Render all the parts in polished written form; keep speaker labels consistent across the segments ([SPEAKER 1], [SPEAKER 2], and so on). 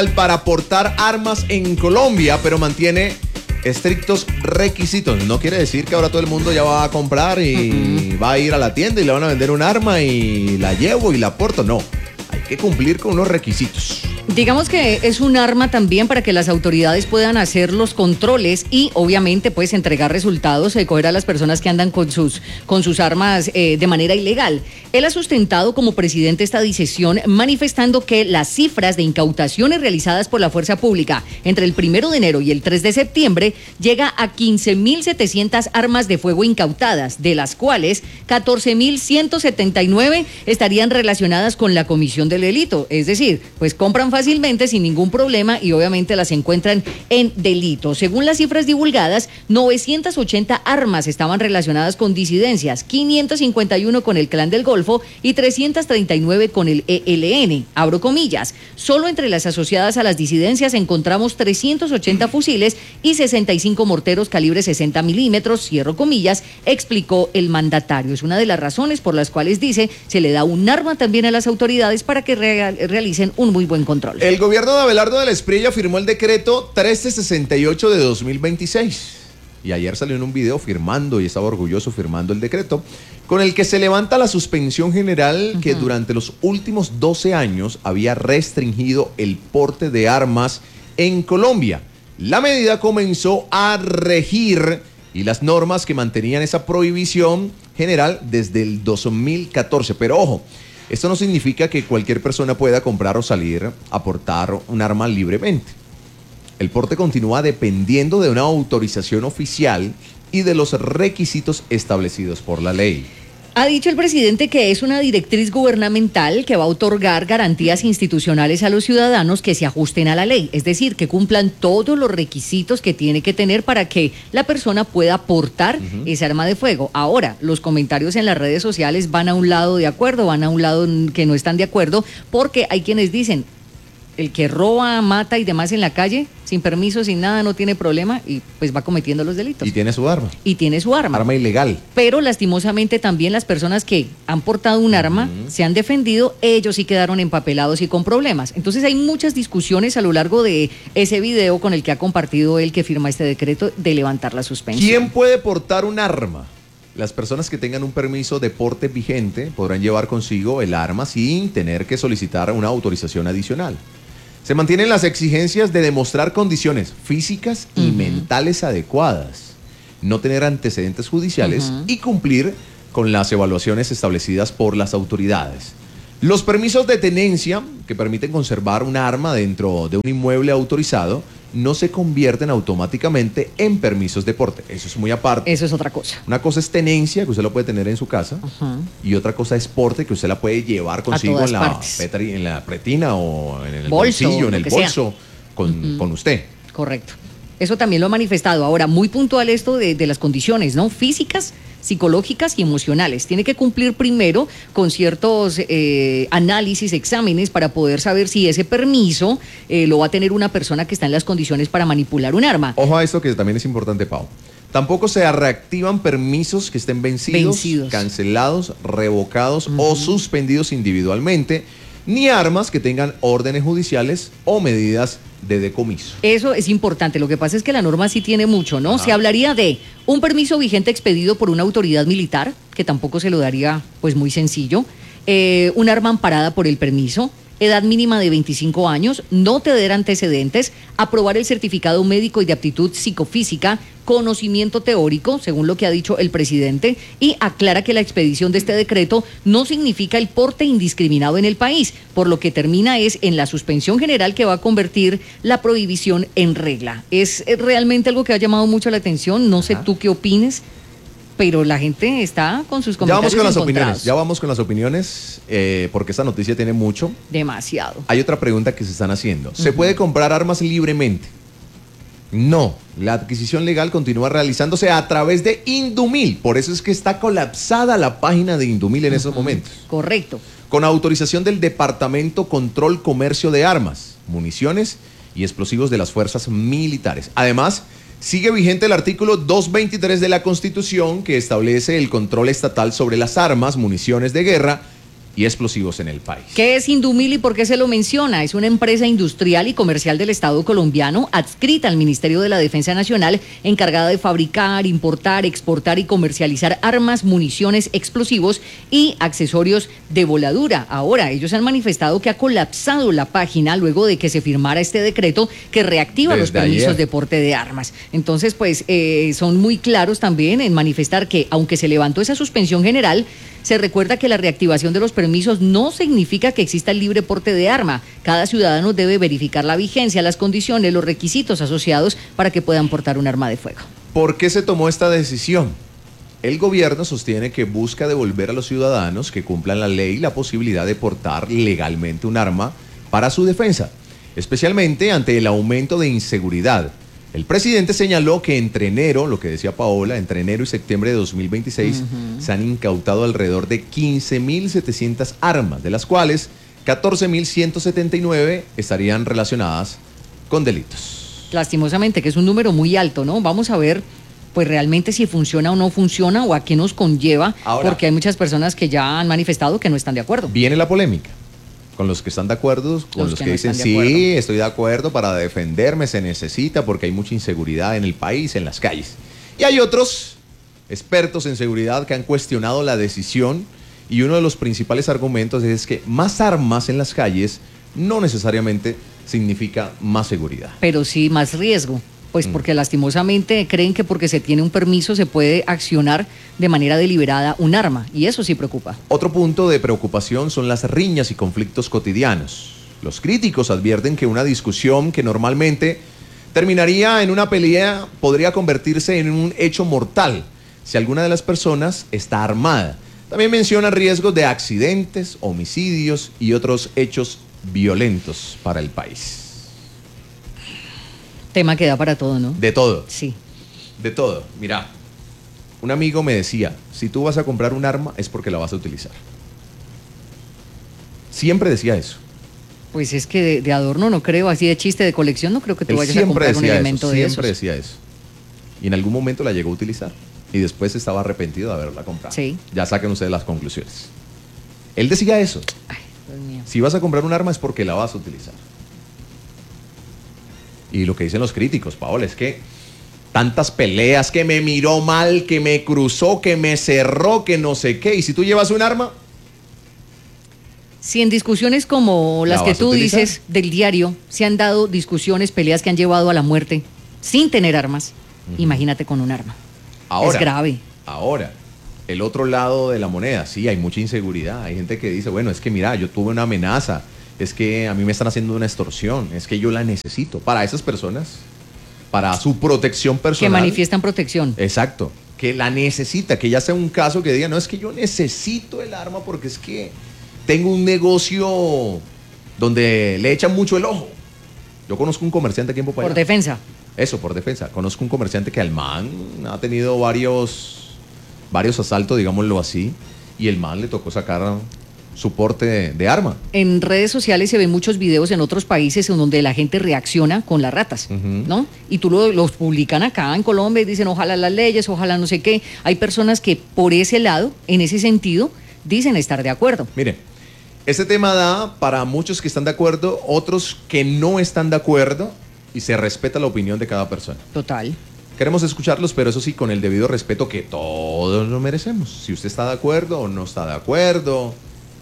[SPEAKER 1] para portar armas en Colombia, pero mantiene estrictos requisitos. No quiere decir que ahora todo el mundo ya va a comprar y va a ir a la tienda y le van a vender un arma y la llevo y la porto. No, hay que cumplir con unos requisitos.
[SPEAKER 2] Digamos que es un arma también para que las autoridades puedan hacer los controles y obviamente pues entregar resultados, coger a las personas que andan con sus armas de manera ilegal. Él ha sustentado como presidente esta decisión manifestando que las cifras de incautaciones realizadas por la fuerza pública entre el 1 de enero y el 3 de septiembre llega a 15.700 armas de fuego incautadas, de las cuales 14.179 estarían relacionadas con la comisión del delito. Es decir, pues compran fácilmente sin ningún problema y obviamente las encuentran en delito. Según las cifras divulgadas, 980 armas estaban relacionadas con disidencias, 551 con el Clan del Golfo y 339 con el ELN. Abro comillas. Solo entre las asociadas a las disidencias encontramos 380 fusiles y 65 morteros calibre 60 milímetros, cierro comillas, explicó el mandatario. Es una de las razones por las cuales dice se le da un arma también a las autoridades para que realicen un muy buen control.
[SPEAKER 1] El gobierno de Abelardo de la Espriella firmó el decreto 1368 de 2026 y ayer salió en un video firmando y estaba orgulloso firmando el decreto con el que se levanta la suspensión general que durante los últimos 12 años había restringido el porte de armas en Colombia. La medida comenzó a regir y las normas que mantenían esa prohibición general desde el 2014, pero ojo, esto no significa que cualquier persona pueda comprar o salir a portar un arma libremente. El porte continúa dependiendo de una autorización oficial y de los requisitos establecidos por la ley.
[SPEAKER 2] Ha dicho el presidente que es una directriz gubernamental que va a otorgar garantías institucionales a los ciudadanos que se ajusten a la ley, es decir, que cumplan todos los requisitos que tiene que tener para que la persona pueda portar ese arma de fuego. Ahora, los comentarios en las redes sociales van a un lado de acuerdo, van a un lado que no están de acuerdo, porque hay quienes dicen, el que roba, mata y demás en la calle, sin permiso, sin nada, no tiene problema y pues va cometiendo los delitos.
[SPEAKER 1] Y tiene su arma.
[SPEAKER 2] Y tiene su arma.
[SPEAKER 1] Arma ilegal.
[SPEAKER 2] Pero lastimosamente también las personas que han portado un arma, se han defendido, ellos sí quedaron empapelados y con problemas. Entonces hay muchas discusiones a lo largo de ese video con el que ha compartido él que firma este decreto de levantar la suspensión.
[SPEAKER 1] ¿Quién puede portar un arma? Las personas que tengan un permiso de porte vigente podrán llevar consigo el arma sin tener que solicitar una autorización adicional. Se mantienen las exigencias de demostrar condiciones físicas y mentales adecuadas, no tener antecedentes judiciales y cumplir con las evaluaciones establecidas por las autoridades. Los permisos de tenencia, que permiten conservar un arma dentro de un inmueble autorizado, no se convierten automáticamente en permisos de porte. Eso es muy aparte.
[SPEAKER 2] Eso es otra cosa.
[SPEAKER 1] Una cosa es tenencia, que usted lo puede tener en su casa, y otra cosa es porte, que usted la puede llevar consigo en la pretina o en el bolsillo, en el bolso, con usted.
[SPEAKER 2] Correcto. Eso también lo ha manifestado. Ahora, muy puntual esto de las condiciones, ¿no? Físicas, psicológicas y emocionales. Tiene que cumplir primero con ciertos análisis, exámenes para poder saber si ese permiso lo va a tener una persona que está en las condiciones para manipular un arma.
[SPEAKER 1] Ojo a esto que también es importante, Pau. Tampoco se reactivan permisos que estén vencidos. Cancelados, revocados o suspendidos individualmente, ni armas que tengan órdenes judiciales o medidas de decomiso.
[SPEAKER 2] Eso es importante. Lo que pasa es que la norma sí tiene mucho, ¿no? Se hablaría de un permiso vigente expedido por una autoridad militar, que tampoco se lo daría pues muy sencillo, un arma amparada por el permiso, edad mínima de 25 años, no tener antecedentes, aprobar el certificado médico y de aptitud psicofísica, conocimiento teórico, según lo que ha dicho el presidente, y aclara que la expedición de este decreto no significa el porte indiscriminado en el país, por lo que termina es en la suspensión general que va a convertir la prohibición en regla. Es realmente algo que ha llamado mucho la atención, no sé tú qué opines, pero la gente está con sus comentarios encontrados.
[SPEAKER 1] Ya vamos con las opiniones, porque esta noticia tiene mucho.
[SPEAKER 2] Demasiado.
[SPEAKER 1] Hay otra pregunta que se están haciendo. ¿Se puede comprar armas libremente? No, la adquisición legal continúa realizándose a través de Indumil. Por eso es que está colapsada la página de Indumil en esos momentos.
[SPEAKER 2] Correcto.
[SPEAKER 1] Con autorización del Departamento Control Comercio de Armas, Municiones y Explosivos de las Fuerzas Militares. Además, sigue vigente el artículo 223 de la Constitución que establece el control estatal sobre las armas, municiones de guerra y explosivos en el país.
[SPEAKER 2] ¿Qué es Indumil y por qué se lo menciona? Es una empresa industrial y comercial del Estado colombiano adscrita al Ministerio de la Defensa Nacional, encargada de fabricar, importar, exportar y comercializar armas, municiones, explosivos y accesorios de voladura. Ahora, ellos han manifestado que ha colapsado la página luego de que se firmara este decreto que reactiva los permisos de porte de armas. Entonces, pues, son muy claros también en manifestar que, aunque se levantó esa suspensión general, se recuerda que la reactivación de los permisos no significa que exista el libre porte de arma. Cada ciudadano debe verificar la vigencia, las condiciones, los requisitos asociados para que puedan portar un arma de fuego.
[SPEAKER 1] ¿Por qué se tomó esta decisión? El gobierno sostiene que busca devolver a los ciudadanos que cumplan la ley la posibilidad de portar legalmente un arma para su defensa, especialmente ante el aumento de inseguridad. El presidente señaló que entre enero, lo que decía Paola, entre enero y septiembre de 2026 se han incautado alrededor de 15.700 armas, de las cuales 14.179 estarían relacionadas con delitos.
[SPEAKER 2] Lastimosamente, que es un número muy alto, ¿no? Vamos a ver, pues realmente si funciona o no funciona o a qué nos conlleva, porque hay muchas personas que ya han manifestado que no están de acuerdo.
[SPEAKER 1] Viene la polémica. Con los que están de acuerdo, con los que no dicen sí, estoy de acuerdo, para defenderme se necesita porque hay mucha inseguridad en el país, en las calles. Y hay otros expertos en seguridad que han cuestionado la decisión y uno de los principales argumentos es que más armas en las calles no necesariamente significa más seguridad.
[SPEAKER 2] Pero sí más riesgo. Pues porque lastimosamente creen que porque se tiene un permiso se puede accionar de manera deliberada un arma, y eso sí preocupa.
[SPEAKER 1] Otro punto de preocupación son las riñas y conflictos cotidianos. Los críticos advierten que una discusión que normalmente terminaría en una pelea podría convertirse en un hecho mortal si alguna de las personas está armada. También menciona riesgos de accidentes, homicidios y otros hechos violentos para el país.
[SPEAKER 2] Tema que da para todo, ¿no?
[SPEAKER 1] De todo.
[SPEAKER 2] Sí.
[SPEAKER 1] De todo. Mira, un amigo me decía, si tú vas a comprar un arma es porque la vas a utilizar. Siempre decía eso.
[SPEAKER 2] Pues es que de adorno no creo, así de chiste, de colección no creo que tú vayas a comprar un elemento de esos.
[SPEAKER 1] Siempre decía eso. Y en algún momento la llegó a utilizar. Y después estaba arrepentido de haberla comprado.
[SPEAKER 2] Sí.
[SPEAKER 1] Ya saquen ustedes las conclusiones. Él decía eso.
[SPEAKER 2] Ay, Dios mío.
[SPEAKER 1] Si vas a comprar un arma es porque la vas a utilizar. Y lo que dicen los críticos, Paola, es que tantas peleas, que me miró mal, que me cruzó, que me cerró, que no sé qué. Y si tú llevas un arma...
[SPEAKER 2] Si en discusiones como las que tú dices del diario se han dado discusiones, peleas que han llevado a la muerte sin tener armas, imagínate con un arma.
[SPEAKER 1] Ahora,
[SPEAKER 2] es grave.
[SPEAKER 1] Ahora, el otro lado de la moneda, sí, hay mucha inseguridad. Hay gente que dice, bueno, es que mira, yo tuve una amenaza, es que a mí me están haciendo una extorsión, es que yo la necesito. Para esas personas, para su protección personal.
[SPEAKER 2] Que manifiestan protección.
[SPEAKER 1] Exacto, que la necesita, que ya sea un caso que diga, no, es que yo necesito el arma porque es que tengo un negocio donde le echan mucho el ojo. Yo conozco un comerciante aquí en Popayán.
[SPEAKER 2] Por defensa.
[SPEAKER 1] Eso, por defensa. Conozco un comerciante que al man ha tenido varios asaltos, digámoslo así, y el man le tocó sacar su porte de arma.
[SPEAKER 2] En redes sociales se ven muchos videos en otros países en donde la gente reacciona con las ratas, ¿no? Y tú los publican acá en Colombia y dicen, ojalá las leyes, ojalá no sé qué. Hay personas que por ese lado, en ese sentido, dicen estar de acuerdo.
[SPEAKER 1] Mire, este tema da para muchos que están de acuerdo, otros que no están de acuerdo, y se respeta la opinión de cada persona.
[SPEAKER 2] Total.
[SPEAKER 1] Queremos escucharlos, pero eso sí, con el debido respeto que todos lo merecemos. Si usted está de acuerdo o no está de acuerdo,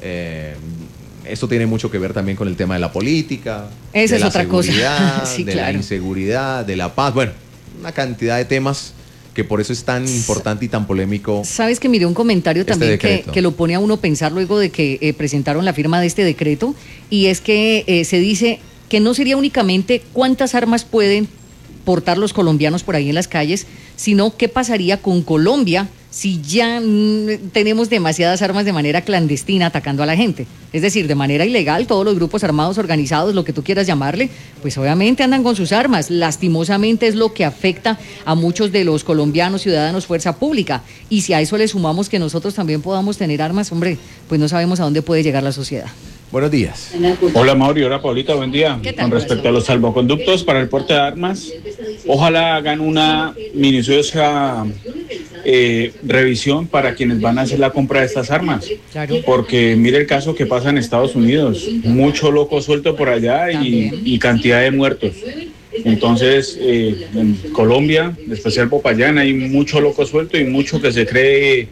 [SPEAKER 1] esto tiene mucho que ver también con el tema de la política.
[SPEAKER 2] Esa
[SPEAKER 1] de
[SPEAKER 2] es otra cosa. Sí,
[SPEAKER 1] de
[SPEAKER 2] claro.
[SPEAKER 1] la inseguridad, de la paz. Bueno, una cantidad de temas que por eso es tan importante y tan polémico.
[SPEAKER 2] Sabes que miré un comentario también que lo pone a uno a pensar luego de que presentaron la firma de este decreto, y es que se dice que no sería únicamente cuántas armas pueden portar los colombianos por ahí en las calles, sino qué pasaría con Colombia si ya tenemos demasiadas armas de manera clandestina atacando a la gente. Es decir, de manera ilegal, todos los grupos armados organizados, lo que tú quieras llamarle, pues obviamente andan con sus armas. Lastimosamente es lo que afecta a muchos de los colombianos, ciudadanos, fuerza pública. Y si a eso le sumamos que nosotros también podamos tener armas, hombre, pues no sabemos a dónde puede llegar la sociedad.
[SPEAKER 1] Buenos días.
[SPEAKER 3] Hola Mauri, hola Paulita, buen día.
[SPEAKER 2] Con
[SPEAKER 3] respecto a los salvoconductos para el porte de armas, ojalá hagan una minuciosa revisión para quienes van a hacer la compra de estas armas.
[SPEAKER 2] Claro.
[SPEAKER 3] Porque mire el caso que pasa en Estados Unidos, mucho loco suelto por allá y cantidad de muertos. Entonces, en Colombia, en especial Popayán, hay mucho loco suelto y mucho que se cree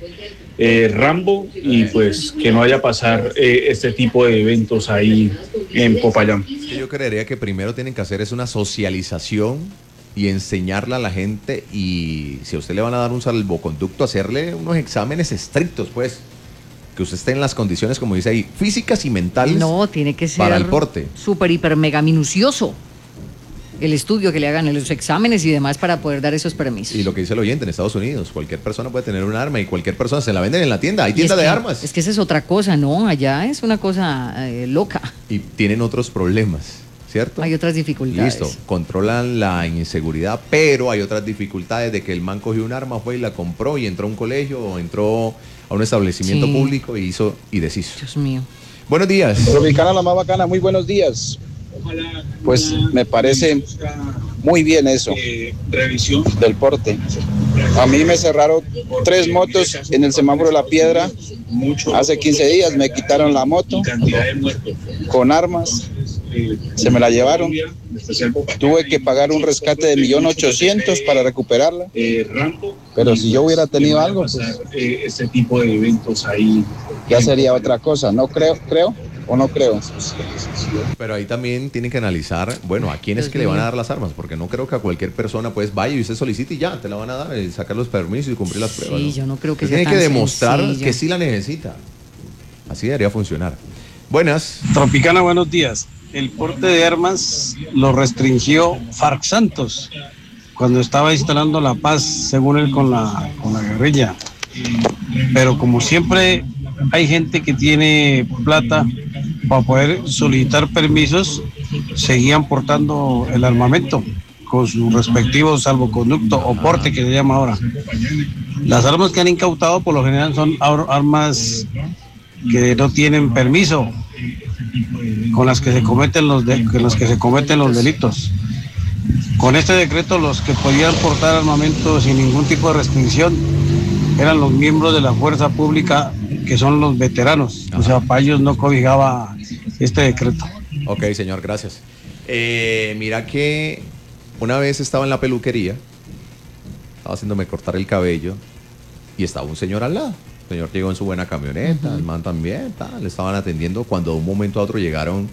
[SPEAKER 3] Rambo, y pues que no vaya a pasar este tipo de eventos ahí en Popayán.
[SPEAKER 1] Yo creería que primero tienen que hacer es una socialización y enseñarle a la gente, y si a usted le van a dar un salvoconducto, hacerle unos exámenes estrictos, pues, que usted esté en las condiciones, como dice ahí, físicas y mentales.
[SPEAKER 2] No, tiene que ser
[SPEAKER 1] para el porte.
[SPEAKER 2] súper, hiper, mega minucioso el estudio que le hagan, los exámenes y demás para poder dar esos permisos.
[SPEAKER 1] Y lo que dice el oyente, en Estados Unidos, cualquier persona puede tener un arma y cualquier persona se la venden en la tienda. Hay tienda de armas.
[SPEAKER 2] Es que esa es otra cosa, ¿no? Allá es una cosa loca.
[SPEAKER 1] Y tienen otros problemas, ¿cierto?
[SPEAKER 2] Hay otras dificultades.
[SPEAKER 1] Listo, controlan la inseguridad, pero hay otras dificultades de que el man cogió un arma, fue y la compró y entró a un colegio o entró a un establecimiento público y hizo y deshizo.
[SPEAKER 2] Dios mío.
[SPEAKER 1] Buenos días.
[SPEAKER 4] Tropicana, la más bacana, muy buenos días. Pues me parece muy bien eso del porte. A mí me cerraron 3 motos en el semáforo de La Piedra hace 15 días, me quitaron la moto con armas, se me la llevaron, tuve que pagar un rescate de 1.800.000 para recuperarla, pero si yo hubiera tenido algo, pues
[SPEAKER 3] este tipo de eventos ahí
[SPEAKER 4] ya sería otra cosa. No creo o no creo.
[SPEAKER 1] Pero ahí también tienen que analizar, bueno, a quién es que le van a dar las armas, porque no creo que a cualquier persona pues vaya y usted solicite y ya, te la van a dar, y sacar los permisos y cumplir las pruebas.
[SPEAKER 2] Sí, yo no creo que
[SPEAKER 1] usted
[SPEAKER 2] sea
[SPEAKER 1] tiene que
[SPEAKER 2] tan
[SPEAKER 1] demostrar
[SPEAKER 2] sencillo.
[SPEAKER 1] que sí la necesita. Así debería funcionar. Buenas.
[SPEAKER 5] Tropicana, buenos días. El porte de armas lo restringió Farc Santos cuando estaba instalando la paz, según él, con la guerrilla. Pero como siempre hay gente que tiene plata para poder solicitar permisos, seguían portando el armamento con su respectivo salvoconducto o porte, que se llama ahora. Las armas que han incautado por lo general son armas que no tienen permiso, con las que se cometen los delitos. Con este decreto, los que podían portar armamento sin ningún tipo de restricción eran los miembros de la fuerza pública, que son los veteranos. O sea, para ellos no cobijaba este decreto.
[SPEAKER 1] Ok, señor, gracias. Mira que una vez estaba en la peluquería, estaba haciéndome cortar el cabello y estaba un señor al lado. El señor llegó en su buena camioneta, el man también, le estaban atendiendo cuando de un momento a otro llegaron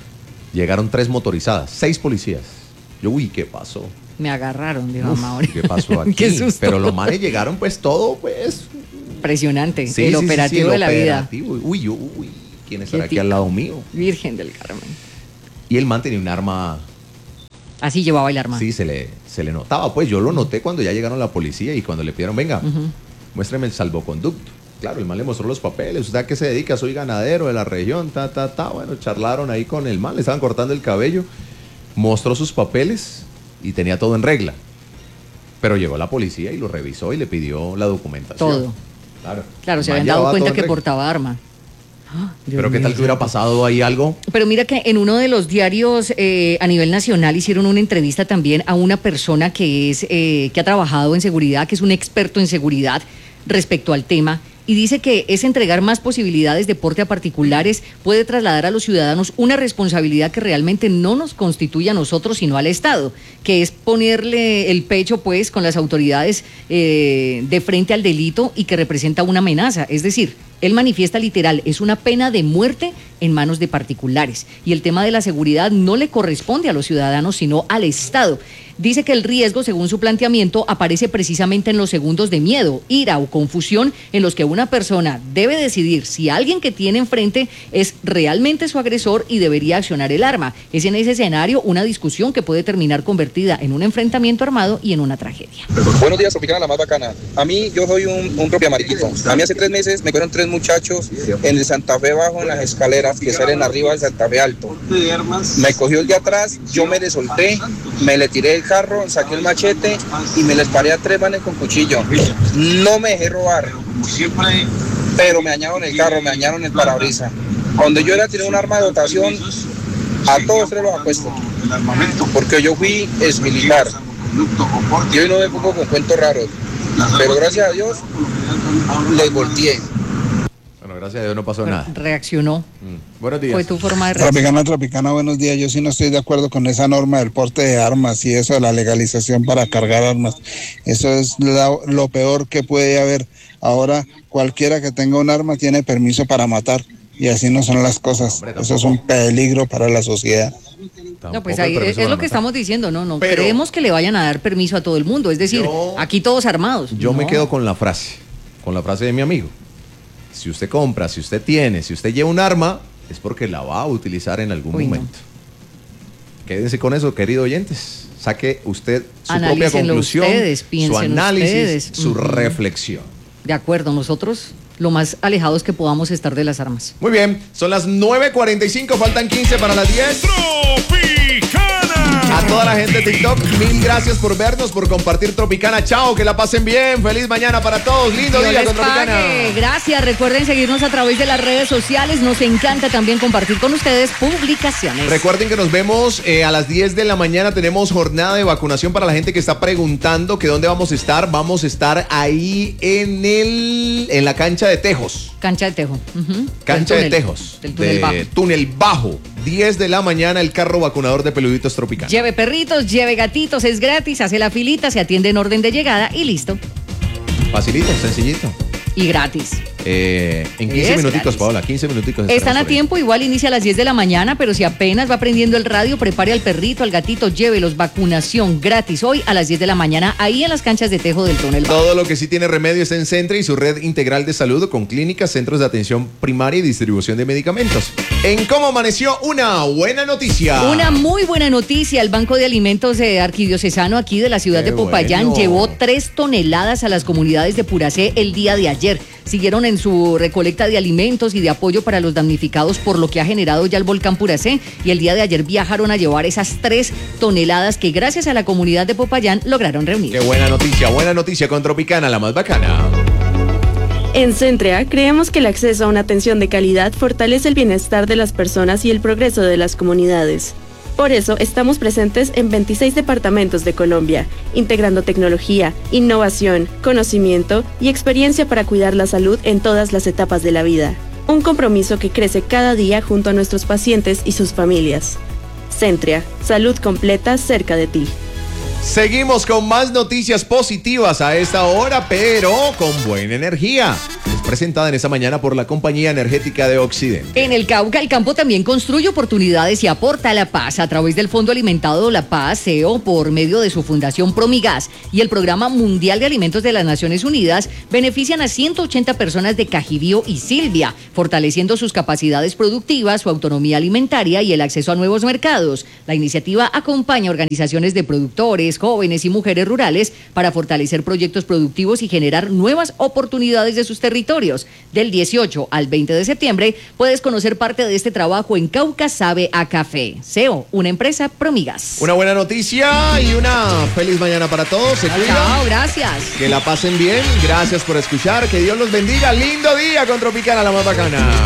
[SPEAKER 1] 3 motorizadas, 6 policías. Yo, uy, ¿qué pasó?
[SPEAKER 2] Me agarraron, dijo Mauri.
[SPEAKER 1] ¿Qué pasó aquí?
[SPEAKER 2] Qué susto.
[SPEAKER 1] Pero los manes llegaron pues todo, pues...
[SPEAKER 2] Impresionante,
[SPEAKER 1] Sí,
[SPEAKER 2] el
[SPEAKER 1] sí,
[SPEAKER 2] operativo
[SPEAKER 1] sí, el
[SPEAKER 2] de la
[SPEAKER 1] operativo.
[SPEAKER 2] vida.
[SPEAKER 1] Uy, ¿quién estará aquí
[SPEAKER 2] Qué
[SPEAKER 1] al lado mío?
[SPEAKER 2] Virgen del Carmen.
[SPEAKER 1] Y el man tenía un arma...
[SPEAKER 2] Así llevaba el arma.
[SPEAKER 1] Sí, se le notaba. Pues yo lo noté cuando ya llegaron la policía y cuando le pidieron, venga, muéstreme el salvoconducto. Claro, el man le mostró los papeles. ¿Usted a qué se dedica? Soy ganadero de la región, Bueno, charlaron ahí con el man, le estaban cortando el cabello. Mostró sus papeles y tenía todo en regla. Pero llegó la policía y lo revisó y le pidió la documentación.
[SPEAKER 2] Todo. Claro, se
[SPEAKER 1] El man
[SPEAKER 2] habían dado
[SPEAKER 1] llevaba
[SPEAKER 2] cuenta
[SPEAKER 1] todo en
[SPEAKER 2] que
[SPEAKER 1] regla.
[SPEAKER 2] portaba arma. Dios
[SPEAKER 1] Pero ¿qué
[SPEAKER 2] mío,
[SPEAKER 1] tal que hubiera pasado ahí algo?
[SPEAKER 2] Pero mira que en uno de los diarios a nivel nacional hicieron una entrevista también a una persona que ha trabajado en seguridad, que es un experto en seguridad respecto al tema, y dice que es entregar más posibilidades de porte a particulares, puede trasladar a los ciudadanos una responsabilidad que realmente no nos constituye a nosotros, sino al Estado, que es ponerle el pecho pues con las autoridades de frente al delito y que representa una amenaza. Es decir, él manifiesta literal, es una pena de muerte en manos de particulares. Y el tema de la seguridad no le corresponde a los ciudadanos, sino al Estado. Dice que el riesgo, según su planteamiento, aparece precisamente en los segundos de miedo, ira o confusión en los que una persona debe decidir si alguien que tiene enfrente es realmente su agresor y debería accionar el arma. Es en ese escenario una discusión que puede terminar convertida en un enfrentamiento armado y en una tragedia.
[SPEAKER 6] Buenos días, Tropicana, la más bacana. A mí, yo soy un propio amarillito. A mí hace 3 meses me cogieron 3 muchachos en el Santa Fe bajo, en las escaleras que salen arriba del Santa Fe alto. Me cogió el de atrás, yo me le solté, me le tiré el carro, saqué el machete y me les paré a 3 manes con cuchillo. No me dejé robar, pero me dañaron el carro, me dañaron el parabrisas. Cuando yo era tener un arma de dotación, a todos 3 los apuesto, porque yo fui exmilitar. Y hoy no me pongo con cuentos raros. pero gracias a Dios les volteé.
[SPEAKER 1] Bueno, gracias a Dios no pasó nada.
[SPEAKER 2] Reaccionó.
[SPEAKER 1] Buenos días.
[SPEAKER 2] Fue tu forma de reaccionar.
[SPEAKER 7] Tropicana, buenos días. Yo sí no estoy de acuerdo con esa norma del porte de armas y eso de la legalización para cargar armas. Eso es lo peor que puede haber. Ahora cualquiera que tenga un arma tiene permiso para matar y así no son las cosas. Eso es un peligro para la sociedad.
[SPEAKER 2] No, pues ahí es lo que estamos diciendo, no pero creemos que le vayan a dar permiso a todo el mundo, es decir, aquí todos armados.
[SPEAKER 1] Yo me quedo con la frase de mi amigo. Si usted compra, si usted tiene, si usted lleva un arma, es porque la va a utilizar en algún momento. No. Quédense con eso, queridos oyentes. Saque usted su propia conclusión, su análisis, su reflexión.
[SPEAKER 2] De acuerdo, nosotros lo más alejados que podamos estar de las armas.
[SPEAKER 1] Muy bien, son las 9:45, faltan 15 para las 10. A toda la gente de TikTok, mil gracias por vernos, por compartir Tropicana. Chao, que la pasen bien. Feliz mañana para todos. Lindo día con Tropicana.
[SPEAKER 2] Gracias. Recuerden seguirnos a través de las redes sociales. Nos encanta también compartir con ustedes publicaciones.
[SPEAKER 1] Recuerden que nos vemos a las 10 de la mañana. Tenemos jornada de vacunación para la gente que está preguntando que dónde vamos a estar. Vamos a estar ahí en la cancha de Tejos.
[SPEAKER 2] Cancha de Tejo.
[SPEAKER 1] Cancha de Tejos.
[SPEAKER 2] Del túnel bajo.
[SPEAKER 1] Túnel bajo. 10 de la mañana, el carro vacunador de Peluditos Tropicana.
[SPEAKER 2] Lleve perritos, lleve gatitos, es gratis, hace la filita, se atiende en orden de llegada y listo.
[SPEAKER 1] Facilito, sencillito.
[SPEAKER 2] Y gratis.
[SPEAKER 1] En 15 minuticos, gratis. Paola, 15 minuticos.
[SPEAKER 2] Están a tiempo, igual inicia a las 10 de la mañana, pero si apenas va prendiendo el radio, prepare al perrito, al gatito, llévelos, vacunación gratis hoy a las 10 de la mañana, ahí en las canchas de Tejo del Túnel Bajo.
[SPEAKER 1] Todo lo que sí tiene remedio está en Centra y su red integral de salud con clínicas, centros de atención primaria y distribución de medicamentos. En Cómo Amaneció, una buena noticia.
[SPEAKER 2] Una muy buena noticia. El Banco de Alimentos Arquidiocesano aquí de la ciudad de Popayán llevó 3 toneladas a las comunidades de Puracé el día de ayer. Siguieron en su recolecta de alimentos y de apoyo para los damnificados por lo que ha generado ya el volcán Puracé, y el día de ayer viajaron a llevar esas 3 toneladas que gracias a la comunidad de Popayán lograron reunir.
[SPEAKER 1] Qué buena noticia con Tropicana, la más bacana.
[SPEAKER 8] En Centrea creemos que el acceso a una atención de calidad fortalece el bienestar de las personas y el progreso de las comunidades. Por eso estamos presentes en 26 departamentos de Colombia, integrando tecnología, innovación, conocimiento y experiencia para cuidar la salud en todas las etapas de la vida. Un compromiso que crece cada día junto a nuestros pacientes y sus familias. Centrea, salud completa cerca de ti.
[SPEAKER 1] Seguimos con más noticias positivas a esta hora, pero con buena energía. Es presentada en esta mañana por la Compañía Energética de Occidente.
[SPEAKER 2] En el Cauca, el campo también construye oportunidades y aporta a la paz a través del Fondo Alimentado La Paz, CEO, por medio de su fundación Promigas y el Programa Mundial de Alimentos de las Naciones Unidas, benefician a 180 personas de Cajibío y Silvia, fortaleciendo sus capacidades productivas, su autonomía alimentaria y el acceso a nuevos mercados. La iniciativa acompaña a organizaciones de productores, jóvenes y mujeres rurales para fortalecer proyectos productivos y generar nuevas oportunidades de sus territorios. Del 18 al 20 de septiembre puedes conocer parte de este trabajo en Cauca Sabe a Café. CEO, una empresa Promigas.
[SPEAKER 1] Una buena noticia y una feliz mañana para todos. Se cuidan.
[SPEAKER 2] Chao, gracias.
[SPEAKER 1] Que la pasen bien. Gracias por escuchar. Que Dios los bendiga. Lindo día con Tropicana, la más bacana.